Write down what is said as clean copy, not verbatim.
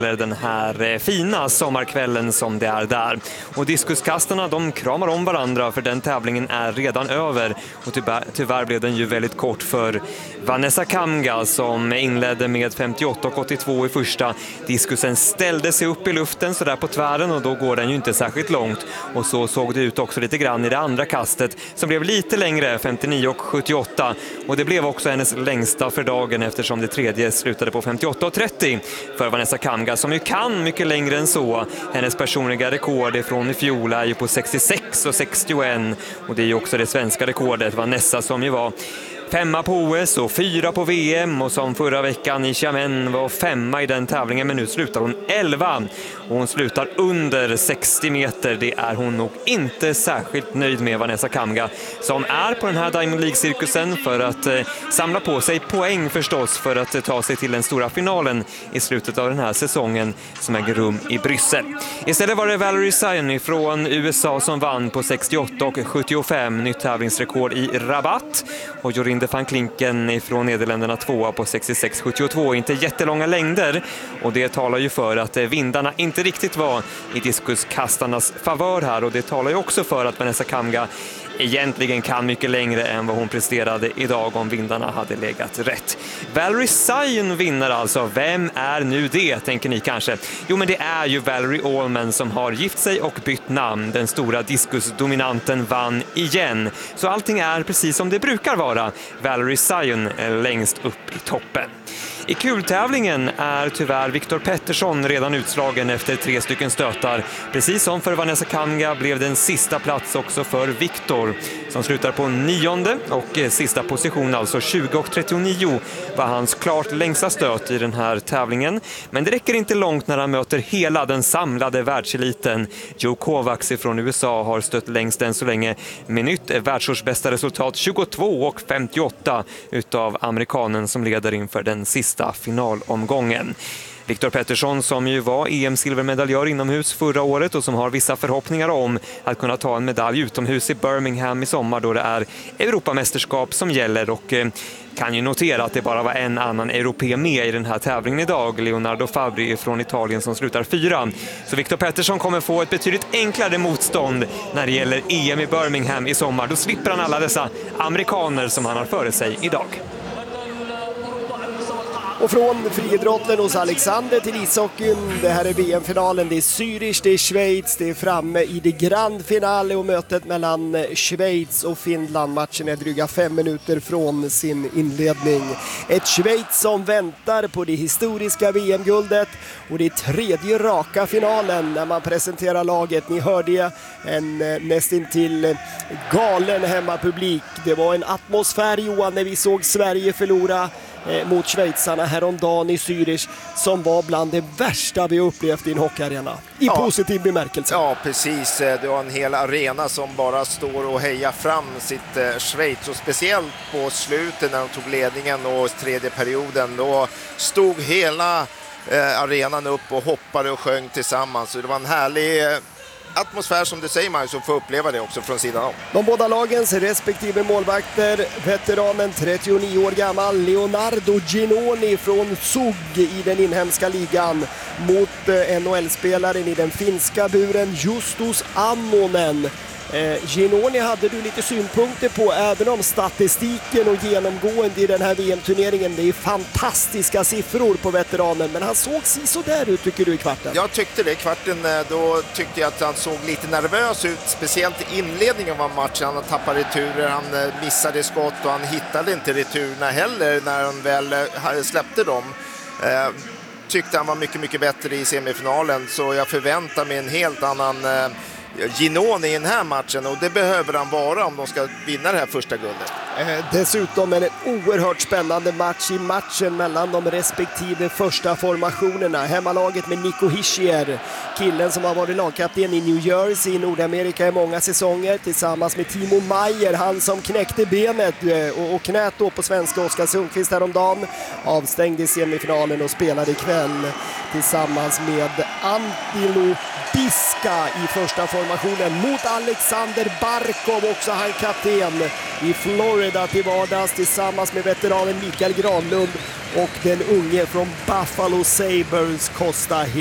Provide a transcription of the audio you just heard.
den här fina sommarkvällen som det är där. Och diskuskastarna, de kramar om varandra för den tävlingen är redan över. Och tyvärr blev den ju väldigt kort för Vanessa Kamga som inledde med 58,82 i första. Diskusen ställde sig upp i luften så där på tvären och då går den ju inte särskilt långt. Och så såg det ut också lite grann i det andra kastet som blev lite längre, 59,78. Och det blev också hennes längsta för dagen eftersom det tredje slutade på 58,30 för Vanessa Kamga som ju kan mycket längre än så. Hennes personliga rekord från i fjol är ju på 66,61 och det är ju också det svenska rekordet. Vanessa som ju var 5 på OS och 4 på VM och som förra veckan i Xiamen var 5 i den tävlingen, men nu slutar hon 11 och hon slutar under 60 meter. Det är hon nog inte särskilt nöjd med, Vanessa Kamga, som är på den här Diamond League-cirkusen för att samla på sig poäng förstås för att ta sig till den stora finalen i slutet av den här säsongen som äger rum i Bryssel. Istället var det Valerie Zyon från USA som vann på 68,75, nytt tävlingsrekord i Rabat, och Jorinde van Klinken från Nederländerna 2 på 66,72. Inte jättelånga längder och det talar ju för att vindarna inte riktigt var i diskuskastarnas favör här, och det talar ju också för att Vanessa Kamga egentligen kan mycket längre än vad hon presterade idag om vindarna hade legat rätt. Valerie Zyon vinner alltså. Vem är nu det, tänker ni kanske? Jo, men det är ju Valerie Allman som har gift sig och bytt namn. Den stora diskusdominanten vann igen. Så allting är precis som det brukar vara. Valerie Zyon längst upp i toppen. I kultävlingen är tyvärr Viktor Pettersson redan utslagen efter 3 stycken stötar. Precis som för Vanessa Kamga blev det en sista plats också för Viktor som slutar på 9:e och sista position, alltså 20,39 var hans klart längsta stöt i den här tävlingen. Men det räcker inte långt när han möter hela den samlade världseliten. Joe Kovacs från USA har stött längst än så länge med nytt världsårsbästa resultat 22,58 utav amerikanen som leder inför den sista finalomgången. Viktor Pettersson som ju var EM-silvermedaljör inomhus förra året och som har vissa förhoppningar om att kunna ta en medalj utomhus i Birmingham i sommar då det är Europamästerskap som gäller, och kan ju notera att det bara var en annan europé med i den här tävlingen idag, Leonardo Fabri från Italien som slutar 4. Så Viktor Pettersson kommer få ett betydligt enklare motstånd när det gäller EM i Birmingham i sommar. Då slipper han alla dessa amerikaner som han har före sig idag. Och från friidrotten hos Alexander till ishockeyn. Det här är VM-finalen. Det är Zürich, det är Schweiz. Det är framme i det grand finale och mötet mellan Schweiz och Finland. Matchen är dryga 5 minuter från sin inledning. Ett Schweiz som väntar på det historiska VM-guldet. Och det är 3:e raka finalen när man presenterar laget. Ni hörde en nästintill galen hemmapublik. Det var en atmosfär, Johan, när vi såg Sverige förlora mot schweizarna häromdagen i Zürich som var bland det värsta vi upplevt i en hockeyarena. I positiv bemärkelse. Ja, precis. Det var en hel arena som bara står och hejar fram sitt Schweiz. Och speciellt på slutet när de tog ledningen och tredje perioden, då stod hela arenan upp och hoppade och sjöng tillsammans. Så det var en härlig atmosfär som du säger, Magnus, och få uppleva det också från sidan om. De båda lagens respektive målvakter, veteranen 39 år gammal Leonardo Ginoni från Zug i den inhemska ligan mot NHL-spelaren i den finska buren Justus Ammonen. Ginoni hade du lite synpunkter på, även om statistiken och genomgående i den här VM-turneringen. Det är fantastiska siffror på veteranen, men han såg så där ut, tycker du, i kvarten? Jag tyckte det. I kvarten då tyckte jag att han såg lite nervös ut, speciellt i inledningen av matchen. Han tappade returer, han missade skott och han hittade inte returerna heller när han väl släppte dem. Tyckte han var mycket, mycket bättre i semifinalen, så jag förväntar mig en helt annan Ginoni i den här matchen, och det behöver han vara om de ska vinna det här första guldet. Dessutom är det en oerhört spännande match i matchen mellan de respektive första formationerna. Hemmalaget med Nico Hischier, killen som har varit lagkapten i New Jersey i Nordamerika i många säsonger, tillsammans med Timo Meier, han som knäckte benet och knät då på svenska Oskar Sundqvist häromdagen, avstängd i semifinalen och spelade ikväll tillsammans med Antilo Biska i första formationen mot Alexander Barkov, också han kapten i Florida till vardags, tillsammans med veteranen Mikael Granlund och den unge från Buffalo Sabres, Costa